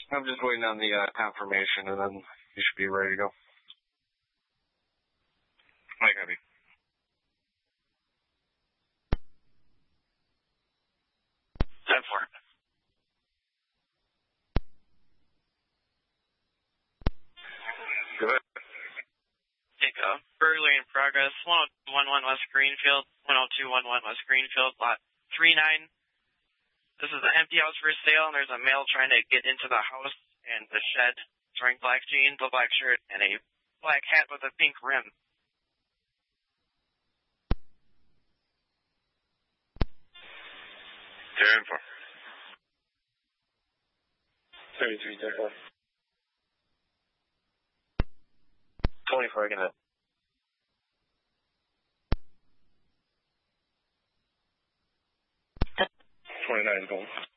I'm just waiting on the confirmation, and then you should be ready to go. Mike, copy. Time for it. Go ahead. Take a burglary in progress, 10211 West Greenfield, 10211 West Greenfield, lot 39. This is an empty house for sale, and there's a male trying to get into the house and the shed, wearing black jeans, a black shirt, and a black hat with a pink rim. 10-4. 33, 24, I can hit. 29 going.